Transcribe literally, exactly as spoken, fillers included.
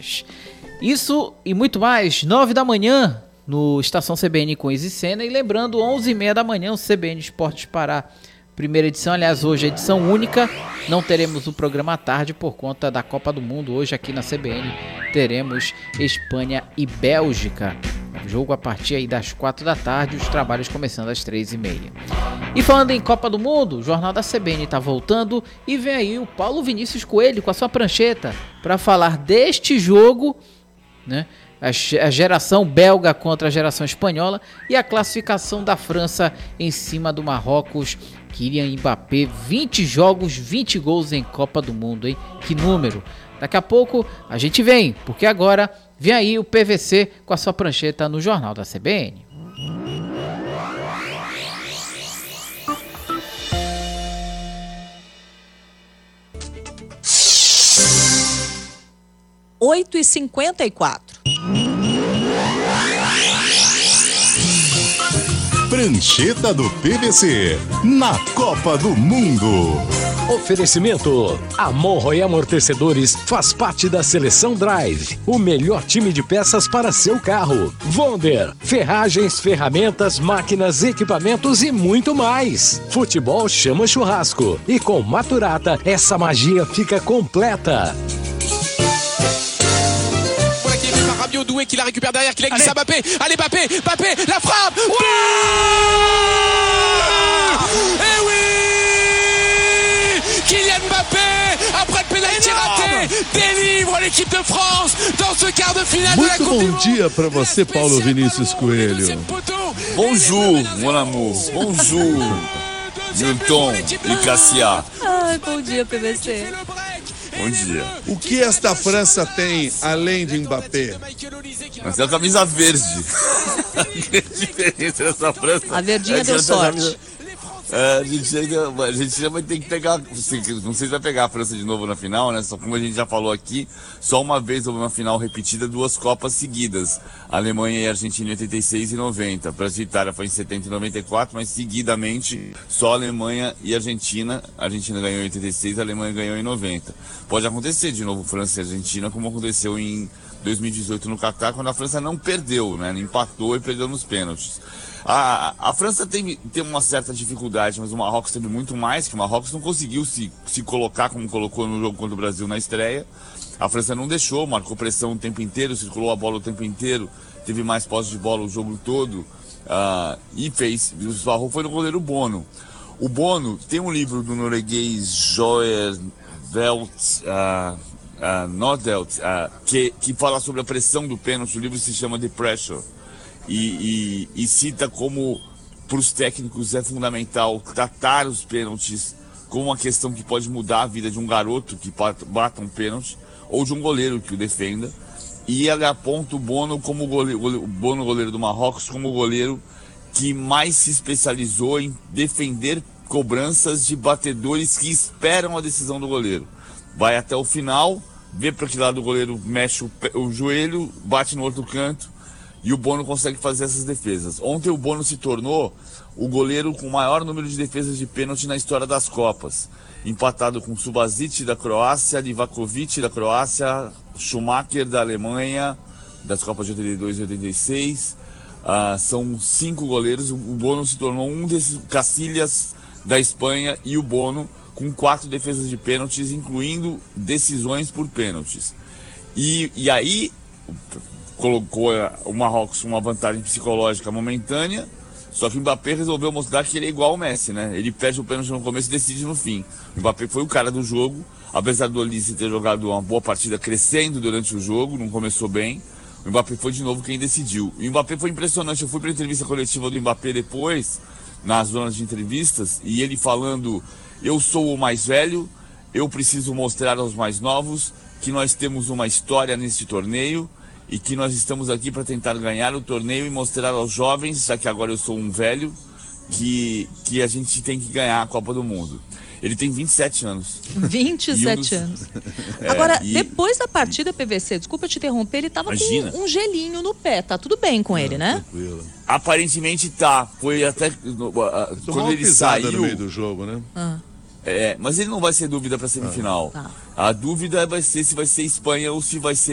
Minas. Isso e muito mais, nove da manhã no Estação C B N com Easy Sena. E lembrando, onze e meia da manhã o C B N Esportes Pará, primeira edição. Aliás, hoje é edição única, não teremos o programa à tarde por conta da Copa do Mundo. Hoje aqui na C B N teremos Espanha e Bélgica. Jogo a partir aí das quatro da tarde, os trabalhos começando às três e meia. E falando em Copa do Mundo, o Jornal da C B N está voltando e vem aí o Paulo Vinícius Coelho com a sua prancheta para falar deste jogo, né? A geração belga contra a geração espanhola e a classificação da França em cima do Marrocos. Kylian Mbappé, vinte jogos, vinte gols em Copa do Mundo, hein? Que número! Daqui a pouco a gente vem, porque agora vem aí o P V C com a sua prancheta no Jornal da C B N. oito e cinquenta e quatro. Prancheta do P V C na Copa do Mundo. Oferecimento: Amorro e Amortecedores faz parte da Seleção Drive, o melhor time de peças para seu carro. Wonder, ferragens, ferramentas, máquinas, equipamentos e muito mais. Futebol chama churrasco e com Maturata essa magia fica completa. Rabiot Doué qui la récupère derrière, qui la glisse à Mbappé. Allez Mbappé, Mbappé, la frappe. Ouais, et oui, Kylian Mbappé, après le pénalty raté, délivre l'équipe de France dans ce quart de finale de la Coupe du Monde. Muito bom dia para você, Paulo Vinícius Coelho. Bonjour, mon amour. Bonjour, Newton e Cassia. Ai, bom dia, P V C. Bom dia. O que esta França tem além de Mbappé? Mas é a camisa verde. A diferença dessa França. A verdinha é deu sorte. Camisa... É, a, gente ainda, a gente já vai ter que pegar. Não sei se vai pegar a França de novo na final, né? Só como a gente já falou aqui, só uma vez houve uma final repetida, duas Copas seguidas. Alemanha e Argentina em oitenta e seis e noventa. Brasil e Itália foi em setenta e noventa e quatro, mas seguidamente só Alemanha e Argentina. A Argentina ganhou em oitenta e seis, a Alemanha ganhou em noventa. Pode acontecer de novo França e Argentina, como aconteceu em dois mil e dezoito no Catar, quando a França não perdeu, né? Empatou e perdeu nos pênaltis. A, a França tem, tem uma certa dificuldade, mas o Marrocos teve muito mais, que o Marrocos não conseguiu se, se colocar como colocou no jogo contra o Brasil na estreia. A França não deixou, marcou pressão o tempo inteiro, circulou a bola o tempo inteiro, teve mais posse de bola o jogo todo, uh, e fez. O esbarrou foi no goleiro Bono. O Bono tem um livro do norueguês Joer Velt, uh, uh, Nordelt, uh, que, que fala sobre a pressão do pênalti. O livro se chama The Pressure. E, e, e cita como para os técnicos é fundamental tratar os pênaltis como uma questão que pode mudar a vida de um garoto que bata um pênalti ou de um goleiro que o defenda. E ele aponta o Bono como goleiro, o Bono, goleiro do Marrocos, como o goleiro que mais se especializou em defender cobranças de batedores que esperam a decisão do goleiro. Vai até o final, vê para que lado o goleiro mexe o, o joelho, bate no outro canto. E o Bono consegue fazer essas defesas. Ontem o Bono se tornou o goleiro com o maior número de defesas de pênalti na história das Copas. Empatado com Subasic da Croácia, Livakovic da Croácia, Schumacher da Alemanha, das Copas de oitenta e dois e oitenta e seis. Uh, são cinco goleiros. O Bono se tornou um desses, Casillas da Espanha e o Bono com quatro defesas de pênaltis, incluindo decisões por pênaltis. E, e aí... colocou o Marrocos uma vantagem psicológica momentânea, só que o Mbappé resolveu mostrar que ele é igual ao Messi, né? Ele perde o pênalti no começo e decide no fim. O Mbappé foi o cara do jogo, apesar do Olise ter jogado uma boa partida crescendo durante o jogo, não começou bem. O Mbappé foi de novo quem decidiu. E o Mbappé foi impressionante, eu fui para a entrevista coletiva do Mbappé depois, nas zonas de entrevistas, e ele falando: eu sou o mais velho, eu preciso mostrar aos mais novos que nós temos uma história nesse torneio, e que nós estamos aqui para tentar ganhar o torneio e mostrar aos jovens, já que agora eu sou um velho, que, que a gente tem que ganhar a Copa do Mundo. Ele tem vinte e sete anos. vinte e sete um dos... anos. É, agora, e... depois da partida, P V C, desculpa te interromper, ele tava Imagina. com um gelinho no pé. Tá tudo bem com ele, né? Tranquilo. Aparentemente tá. Foi até... Uh, quando ele saiu... no meio do jogo, né? Ah. É, mas ele não vai ser dúvida para semifinal. Ah. A dúvida vai ser se vai ser Espanha ou se vai ser